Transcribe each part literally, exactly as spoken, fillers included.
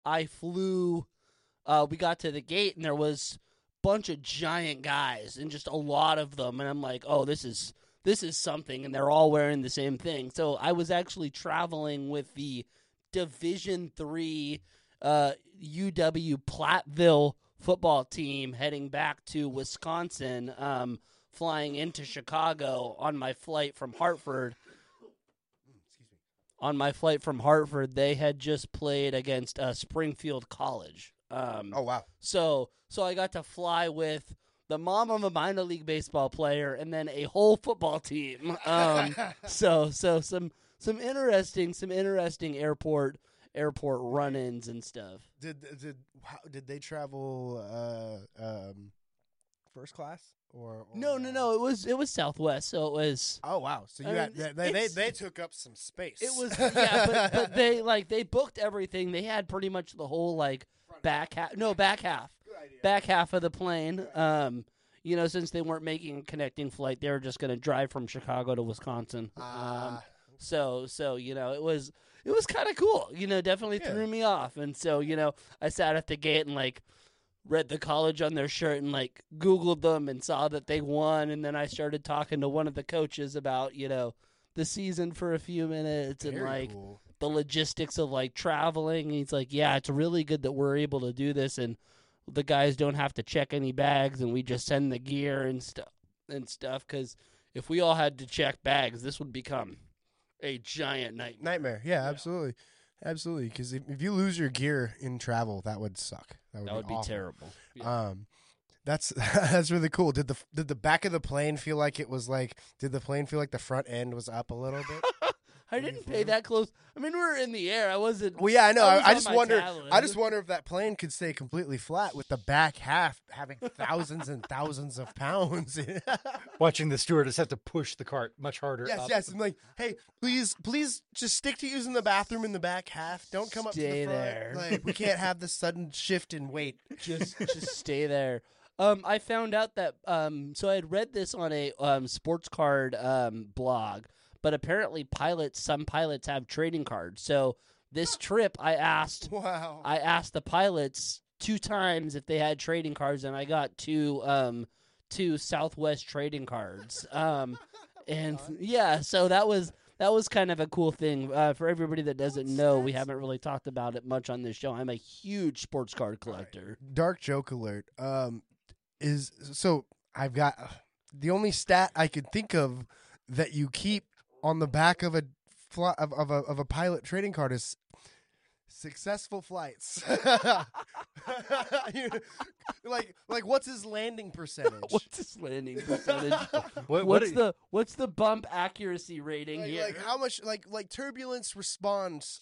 I flew. Uh, we got to the gate, and there was a bunch of giant guys, and just a lot of them. And I'm like, oh, this is this is something, and they're all wearing the same thing. So I was actually traveling with the Division Three uh, U W Platteville football team heading back to Wisconsin, um, flying into Chicago on my flight from Hartford. On my flight from Hartford, they had just played against uh, Springfield College. Um, oh, wow. So so I got to fly with the mom of a minor league baseball player and then a whole football team. Um, so so some some interesting some interesting airport airport run-ins and stuff. Did did how, did they travel uh, um, first class or, or No, no, no. It was it was Southwest, so it was. Oh wow! So you I had, mean, they, they they took up some space. It was yeah, but, but they like they booked everything. They had pretty much the whole like back half. No, back half. Back half of the plane. Um, you know, since they weren't making a connecting flight, they were just going to drive from Chicago to Wisconsin. Uh, um, so so you know, it was it was kind of cool. You know, definitely Yeah. threw me off. And so you know, I sat at the gate and like read the college on their shirt and like Googled them and saw that they won. And then I started talking to one of the coaches about, you know, the season for a few minutes and very like cool. the logistics of like traveling. And he's like, yeah, it's really good that we're able to do this. And the guys don't have to check any bags and we just send the gear and stuff and stuff. Cause if we all had to check bags, this would become a giant nightmare. Nightmare. Yeah, absolutely. Absolutely. Because if, if you lose your gear in travel, that would suck. That would That be, would be awful. terrible. Yeah. Um, that's that's really cool. Did the did the back of the plane feel like it was like? Did the plane feel like the front end was up a little bit? I didn't pay that close. I mean, we were in the air. I wasn't. Well, yeah, I know. I was I, I on just my wonder. tablet. I just wonder if that plane could stay completely flat with the back half having thousands and thousands of pounds. Watching the stewardess have to push the cart much harder. Yes, up. yes. I'm like, hey, please, please, just stick to using the bathroom in the back half. Don't come up to Stay the front. there. Like, we can't have this sudden shift in weight. just just stay there. Um, I found out that um, so I had read this on a um sports card um blog, but apparently pilots, some pilots have trading cards. So this trip, I asked, Wow. I asked the pilots two times if they had trading cards, and I got two um two Southwest trading cards. Um, and yeah, so that was. That was kind of a cool thing. Uh, for everybody that doesn't know, we haven't really talked about it much on this show. I'm a huge sports card collector. Dark joke alert. Um, is so I've got uh, the only stat I could think of that you keep on the back of a fly, of, of a of a pilot trading card is successful flights. You- like like what's his landing percentage? What's his landing percentage? What, what what's are- the what's the bump accuracy rating like, here? like how much like like turbulence response.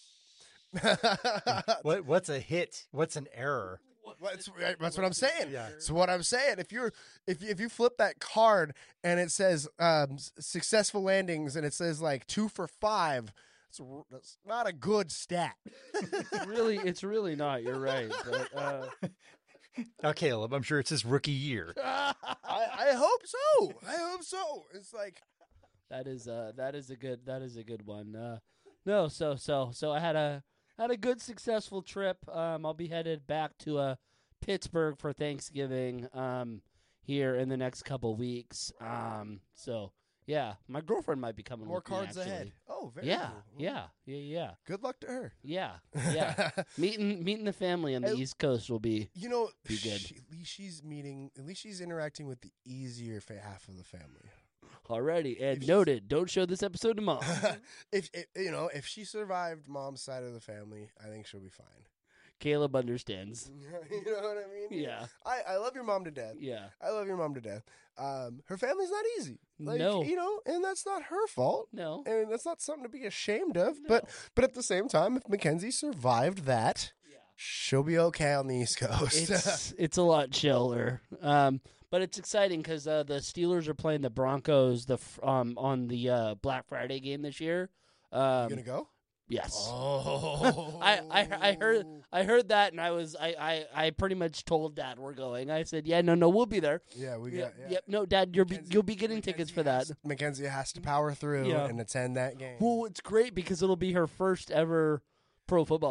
what what's a hit? What's an error? That's, that's what I'm saying. Yeah. So what I'm saying, if you're if if you flip that card and it says um, s- successful landings and it says like two for five, it's, r- that's not a good stat. It's really, it's really not. You're right. But, uh, Now, Caleb, I'm sure it's his rookie year. I, I hope so. I hope so. It's like that is uh that is a good that is a good one. Uh, no, so so so I had a had a good successful trip. Um, I'll be headed back to uh Pittsburgh for Thanksgiving. Um, here in the next couple weeks. Um, so yeah, my girlfriend might be coming. more with me, cards actually. ahead. Oh, very Yeah, cool. yeah, yeah, yeah, Good luck to her. yeah, yeah. meeting meeting the family on the Hey, East Coast will be. You know, Be good. she, at least she's meeting. At least she's interacting with the easier fa- half of the family. Already, and If she's- noted, don't show this episode to mom. if, if you know, if she survived mom's side of the family, I think she'll be fine. Caleb understands. You know what I mean? Yeah, I, I love your mom to death. yeah. I love your mom to death. Um, her family's not easy. Like, No. you know, and that's not her fault. No. And that's not something to be ashamed of. But but at the same time, if Mackenzie survived that, Yeah. she'll be okay on the East Coast. It's it's a lot chiller. Um, but it's exciting because uh, the Steelers are playing the Broncos the f- um on the uh, Black Friday game this year. Um, you gonna go? yes. Oh, I, I I heard I heard that and I was I, I, I pretty much told Dad we're going. I said yeah no no we'll be there. Yeah, we Yep, got. Yeah. yep no Dad you'll be Mackenzie- you'll be getting tickets for that. Mackenzie has- Mackenzie has to power through Yeah. and attend that game. Well, it's great because it'll be her first ever pro football game.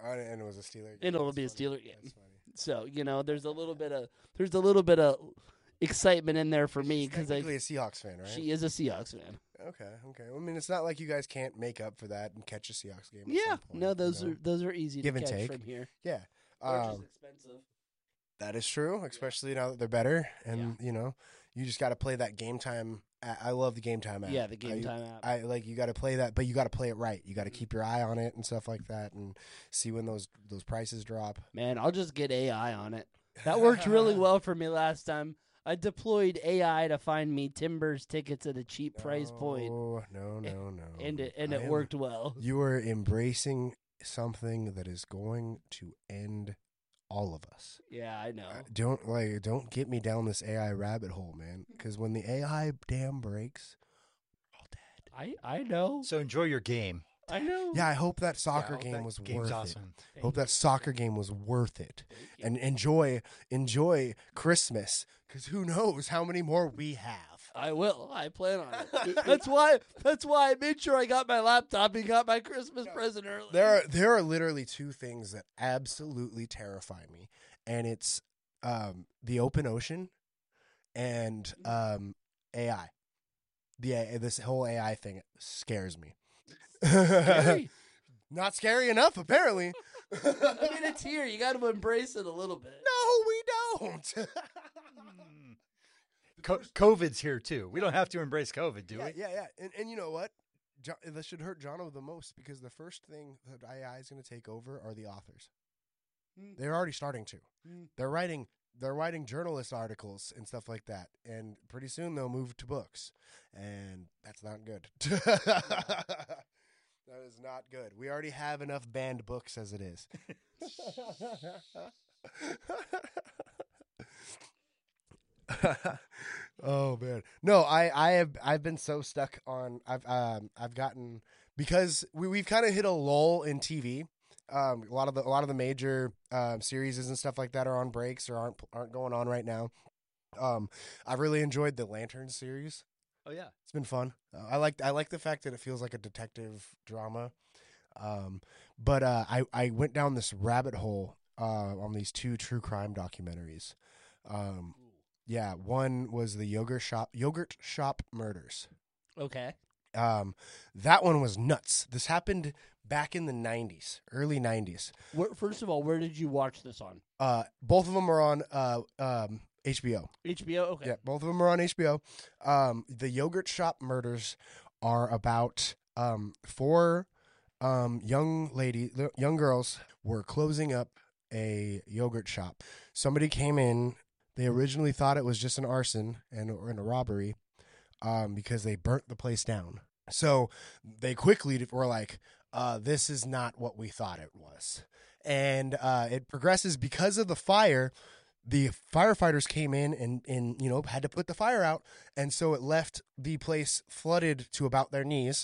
Uh, and it was a Steeler game. And it'll That's be a funny. Steeler game. That's funny. So you know, there's a little bit of there's a little bit of excitement in there for me She's because I technically a Seahawks fan, right? she is a Seahawks fan. Okay, okay. I mean, it's not like you guys can't make up for that and catch a Seahawks game. At Yeah, some point, no, those you know? are those are easy Give to and catch take. from here. Yeah. They're Um, just expensive. that is true, especially now that they're better, and you know, you just got to play that game time. a- I love the game time app. Yeah, the game I, time app. I like you got to play that, but you got to play it right. You got to keep your eye on it and stuff like that, and see when those those prices drop. Man, I'll just get A I on it. That worked really well for me last time. I deployed A I to find me Timbers tickets at a cheap price point, Oh no, no, no! and it and I it am- worked well. You are embracing something that is going to end all of us. Yeah, I know. Uh, Don't like, don't get me down this A I rabbit hole, man. Because when the A I dam breaks, we're all dead. I I know. So enjoy your game. I know. Yeah, I hope that soccer Yeah, game that was game's worth awesome. it. Hope that soccer game was worth it, Thank you. and enjoy enjoy Christmas. Because who knows how many more we have. I will. I plan on it. That's why. That's why I made sure I got my laptop and got my Christmas present early. There are there are literally two things that absolutely terrify me, and it's um, the open ocean and um, A I. The A- this whole A I thing scares me. Scary. Not scary enough, apparently. I mean, it's here. You got to embrace it a little bit. No, we don't. Co- COVID's here too. We don't have to embrace COVID, do yeah, we? yeah, yeah. And, and you know what? Jo- this should hurt Jono the most because the first thing that A I is going to take over are the authors. Hmm. They're already starting to. Hmm. They're writing. They're writing journalist articles and stuff like that, and pretty soon they'll move to books, and that's not good. That is not good. We already have enough banned books as it is. Oh man, no, I, I have I've been so stuck on I've um I've gotten because we we've kind of hit a lull in T V. Um, a lot of the a lot of the major um, series and stuff like that are on breaks or aren't aren't going on right now. Um, I've really enjoyed the Lantern series. Oh yeah. It's been fun. Uh, I like I like the fact that it feels like a detective drama. Um, but uh, I I went down this rabbit hole uh, on these two true crime documentaries. Um, yeah, one was the yogurt shop yogurt shop murders. Okay. Um, that one was nuts. This happened back in the nineties, early nineties. Where, first of all, where did you watch this on? Uh, both of them are on uh, um, H B O. H B O. Okay. Yeah, both of them are on H B O. Um, the yogurt shop murders are about um, four um, young lady, young girls were closing up a yogurt shop. Somebody came in. They originally thought it was just an arson and, and a robbery um, because they burnt the place down. So they quickly were like, uh, this is not what we thought it was. And uh, it progresses because of the fire. The firefighters came in and, and, you know, had to put the fire out. And so it left the place flooded to about their knees.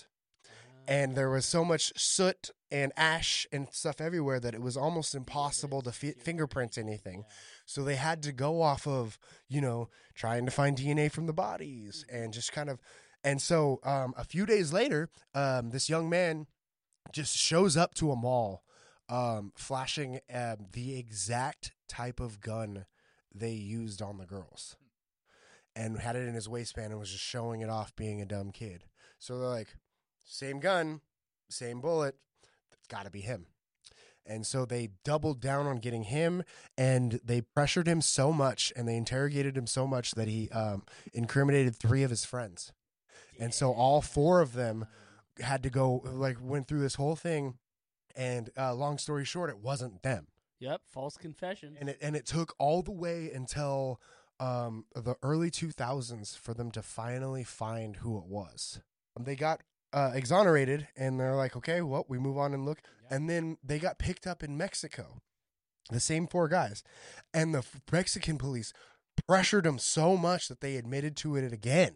And there was so much soot and ash and stuff everywhere that it was almost impossible to fi- fingerprint anything. So they had to go off of, you know, trying to find D N A from the bodies and just kind of. And so um, a few days later, um, this young man just shows up to a mall um, flashing um, the exact type of gun they used on the girls and had it in his waistband and was just showing it off being a dumb kid. So they're like, same gun, same bullet, it's got to be him. And so they doubled down on getting him, and they pressured him so much, and they interrogated him so much that he um, incriminated three of his friends. And so all four of them had to go, like, went through this whole thing, and uh, long story short, it wasn't them. Yep. False confession. And it and it took all the way until um, the early two thousands for them to finally find who it was. They got uh, exonerated, and they're like, okay, well, we move on and look. And then they got picked up in Mexico, the same four guys. And the Mexican police pressured them so much that they admitted to it again.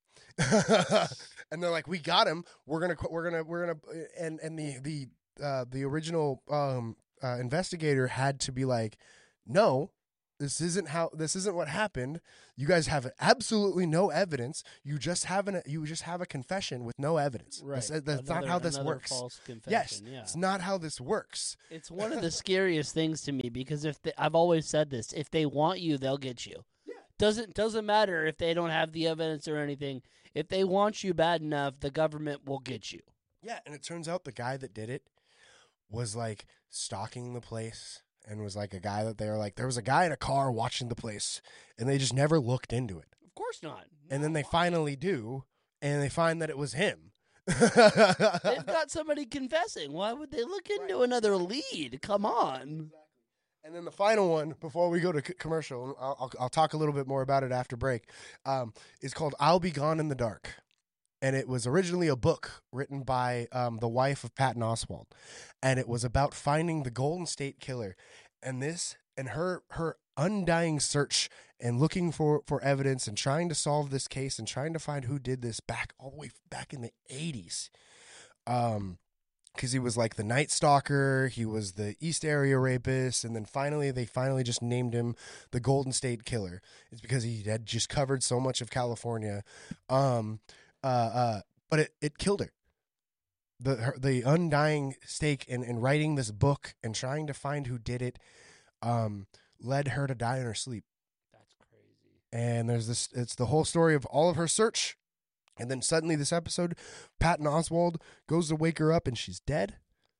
And they're like, we got him. We're going to, we're going to, we're going to, and, and the, the, uh, the original um, uh, investigator had to be like, no, This isn't how. This isn't what happened. You guys have absolutely no evidence. You just have an. You just have a confession with no evidence. Right. That's, that's Another- not how this another works. False confession. Yes, Yeah. it's not how this works. It's one of the scariest things to me because if they, I've always said this, if they want you, they'll get you. Yeah. Doesn't doesn't matter if they don't have the evidence or anything. If they want you bad enough, the government will get you. Yeah, and it turns out the guy that did it was like stalking the place and was like a guy that they were like there was a guy in a car watching the place and they just never looked into it. Of course not. And then they finally do and they find that it was him. They've got somebody confessing. Why would they look into another lead? Come on. And then the final one, before we go to c- commercial, and I'll, I'll, I'll talk a little bit more about it after break, um, is called I'll Be Gone in the Dark. And it was originally a book written by um, the wife of Patton Oswalt. And it was about finding the Golden State Killer. And this, and her her undying search and looking for, for evidence and trying to solve this case and trying to find who did this back all the way back in the eighties. Um, because he was like the Night Stalker, he was the East Area Rapist, and then finally they finally just named him the Golden State Killer. It's because he had just covered so much of California. Um, uh, uh, but it, it killed her. The her, the undying stake in, in writing this book and trying to find who did it um, led her to die in her sleep. That's crazy. And there's this, it's the whole story of all of her search. And then suddenly this episode, Patton Oswalt goes to wake her up and she's dead.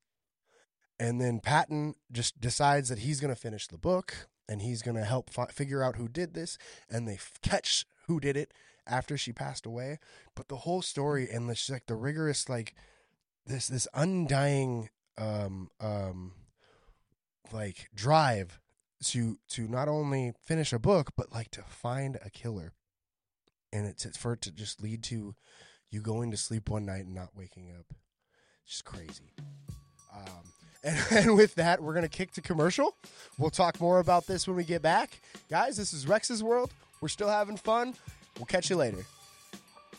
And then Patton just decides that he's going to finish the book and he's going to help fi- figure out who did this. And they f- catch who did it after she passed away. But the whole story and this, like the rigorous, like this, this undying, um, um, like drive to, to not only finish a book, but like to find a killer. And it's, it's for it to just lead to you going to sleep one night and not waking up. It's just crazy. Um, and, and with that, we're going to kick to commercial. We'll talk more about this when we get back. Guys, this is Rex's World. We're still having fun. We'll catch you later.